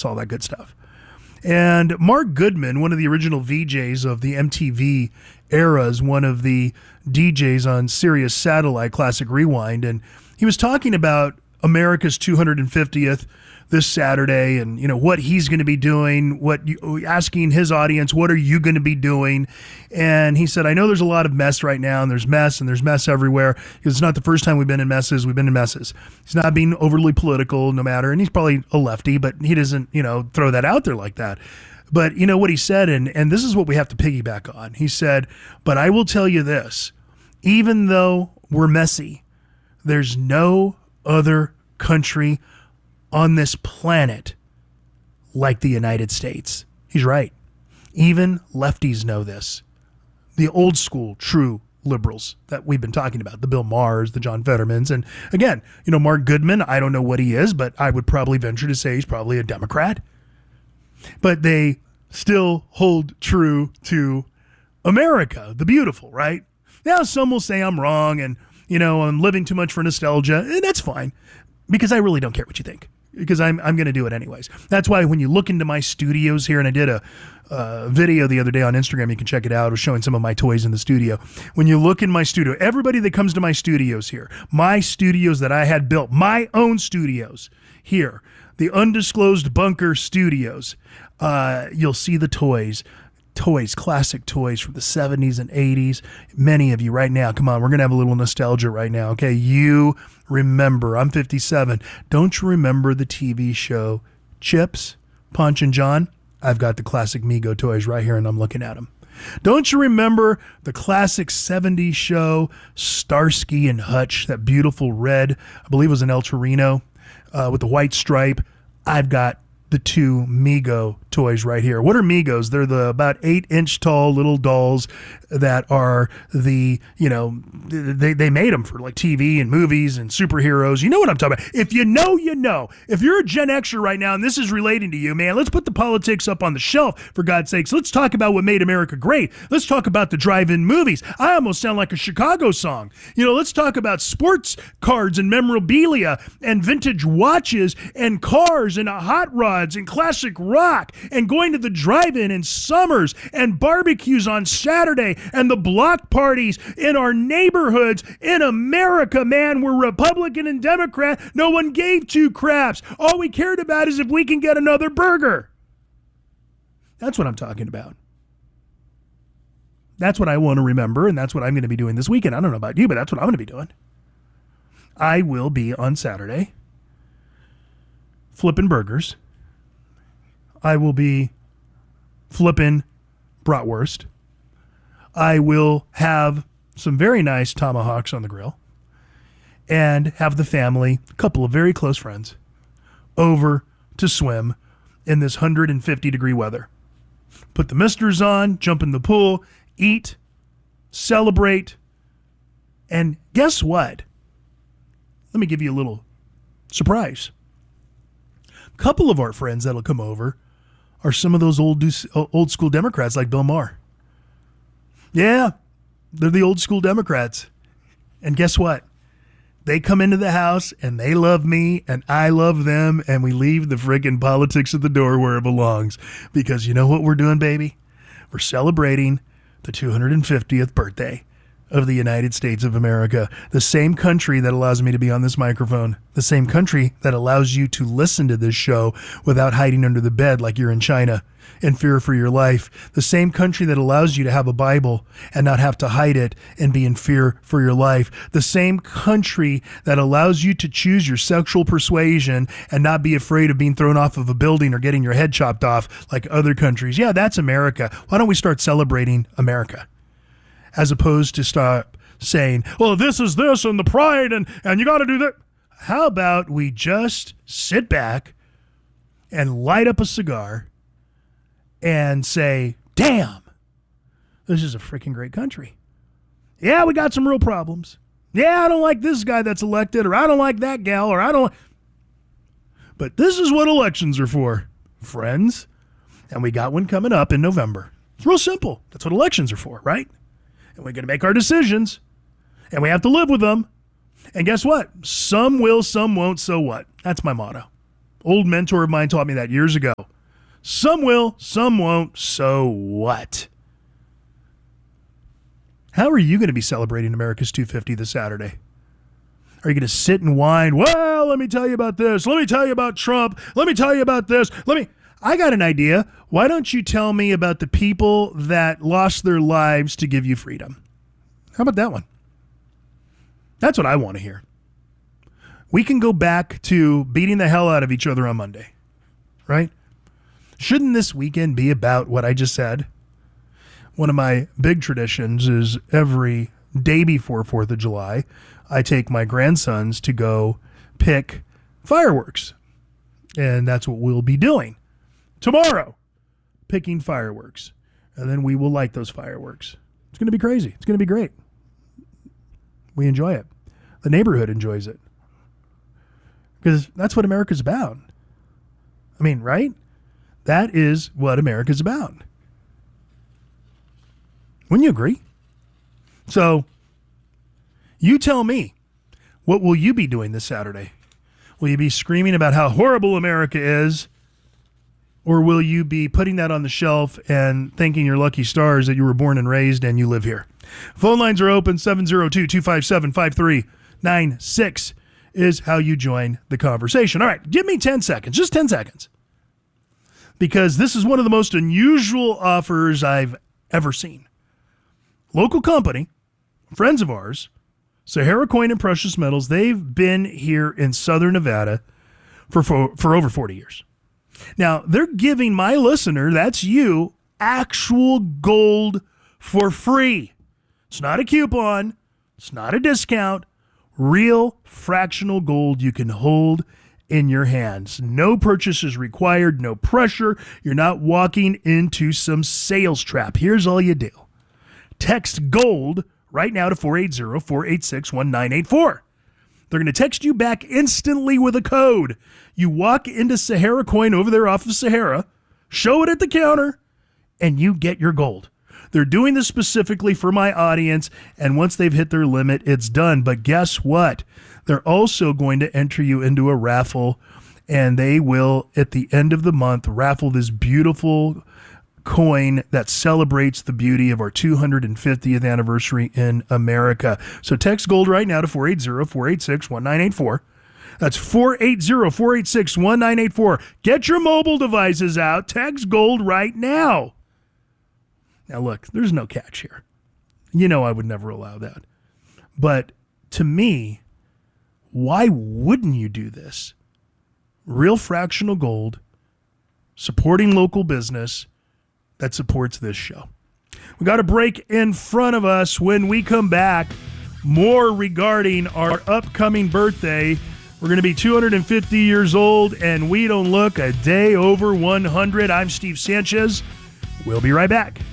sports, all that good stuff. And Mark Goodman, one of the original VJs of the MTV era, is one of the DJs on Sirius Satellite Classic Rewind. And he was talking about America's 250th this Saturday and, you know, what he's going to be doing, asking his audience, what are you going to be doing? And he said, I know there's a lot of mess right now, and there's mess everywhere. Because it's not the first time we've been in messes. He's not being overly political, no matter, and he's probably a lefty, but he doesn't, throw that out there like that. But you know what he said, and this is what we have to piggyback on. He said, but I will tell you this, even though we're messy, there's no other country on this planet like the United States. He's right. Even lefties know this. The old school, true liberals that we've been talking about, the Bill Maher's, the John Fettermans. And again, Mark Goodman, I don't know what he is, but I would probably venture to say he's probably a Democrat. But they still hold true to America, the beautiful, right? Now, some will say I'm wrong and, I'm living too much for nostalgia, and that's fine because I really don't care what you think. Because I'm going to do it anyways. That's why when you look into my studios here, and I did a video the other day on Instagram, you can check it out. I was showing some of my toys in the studio. When you look in my studio, everybody that comes to my studios here, my studios that I had built, my own studios here, the Undisclosed Bunker Studios, you'll see the toys, classic toys from the 70s and 80s. Many of you right now, come on, we're going to have a little nostalgia right now, okay? You remember, I'm 57. Don't you remember the TV show Chips, Punch, and John? I've got the classic Mego toys right here, and I'm looking at them. Don't you remember the classic 70s show Starsky and Hutch, that beautiful red, I believe it was an El Torino, with the white stripe? I've got the two Mego toys right here. What are Megos? They're the about 8-inch tall little dolls that are the, they made them for like TV and movies and superheroes. You know what I'm talking about. If you know, you know. If you're a Gen Xer right now and this is relating to you, man, let's put the politics up on the shelf, for God's sakes. Let's talk about what made America great. Let's talk about the drive-in movies. I almost sound like a Chicago song. Let's talk about sports cards and memorabilia and vintage watches and cars and hot rods and classic rock and going to the drive-in in summers and barbecues on Saturday and the block parties in our neighborhoods in America, man. We're Republican and Democrat. No one gave two craps. All we cared about is if we can get another burger. That's what I'm talking about. That's what I want to remember, and that's what I'm going to be doing this weekend. I don't know about you, but that's what I'm going to be doing. I will be on Saturday flipping burgers. I will be flipping bratwurst. I will have some very nice tomahawks on the grill and have the family, a couple of very close friends, over to swim in this 150-degree weather. Put the misters on, jump in the pool, eat, celebrate, and guess what? Let me give you a little surprise. A couple of our friends that'll come over are some of those old school Democrats like Bill Maher. Yeah, they're the old school Democrats. And guess what? They come into the house and they love me and I love them, and we leave the friggin' politics at the door where it belongs. Because you know what we're doing, baby? We're celebrating the 250th birthday of the United States of America, the same country that allows me to be on this microphone, the same country that allows you to listen to this show without hiding under the bed like you're in China in fear for your life, the same country that allows you to have a Bible and not have to hide it and be in fear for your life, the same country that allows you to choose your sexual persuasion and not be afraid of being thrown off of a building or getting your head chopped off like other countries. Yeah, that's America. Why don't we start celebrating America? As opposed to start saying, well, this is this and the pride and you got to do that. How about we just sit back and light up a cigar and say, damn, this is a freaking great country. Yeah, we got some real problems. Yeah, I don't like this guy that's elected, or I don't like that gal, or I don't. But this is what elections are for, friends. And we got one coming up in November. It's real simple. That's what elections are for, right? And we're going to make our decisions, and we have to live with them. And guess what? Some will, some won't, so what? That's my motto. Old mentor of mine taught me that years ago. Some will, some won't, so what? How are you going to be celebrating America's 250 this Saturday? Are you going to sit and whine? Well, let me tell you about this. Let me tell you about Trump. Let me tell you about this. I got an idea. Why don't you tell me about the people that lost their lives to give you freedom? How about that one? That's what I want to hear. We can go back to beating the hell out of each other on Monday, right? Shouldn't this weekend be about what I just said? One of my big traditions is every day before 4th of July, I take my grandsons to go pick fireworks. And that's what we'll be doing tomorrow, picking fireworks. And then we will light those fireworks. It's going to be crazy. It's going to be great. We enjoy it. The neighborhood enjoys it. Because that's what America's about. I mean, right? That is what America's about. Wouldn't you agree? So, you tell me, what will you be doing this Saturday? Will you be screaming about how horrible America is? Or will you be putting that on the shelf and thanking your lucky stars that you were born and raised and you live here? Phone lines are open. 702-257-5396 is how you join the conversation. All right, give me 10 seconds, just 10 seconds. Because this is one of the most unusual offers I've ever seen. Local company, friends of ours, Sahara Coin and Precious Metals, they've been here in Southern Nevada for over 40 years. Now, they're giving my listener, that's you, actual gold for free. It's not a coupon. It's not a discount. Real fractional gold you can hold in your hands. No purchase is required, no pressure. You're not walking into some sales trap. Here's all you do. Text GOLD right now to 480-486-1984. They're going to text you back instantly with a code. You walk into Sahara Coin over there off of Sahara, show it at the counter, and you get your gold. They're doing this specifically for my audience, and once they've hit their limit, it's done. But guess what? They're also going to enter you into a raffle, and they will, at the end of the month, raffle this beautiful coin that celebrates the beauty of our 250th anniversary in America. So text GOLD right now to 480-486-1984. That's 480-486-1984. Get your mobile devices out. Text GOLD right now. Now, look, there's no catch here. You know I would never allow that. But to me, why wouldn't you do this? Real fractional gold, supporting local business that supports this show. We got a break in front of us. When we come back, more regarding our upcoming birthday. We're going to be 250 years old, and we don't look a day over 100. I'm Steve Sanchez. We'll be right back.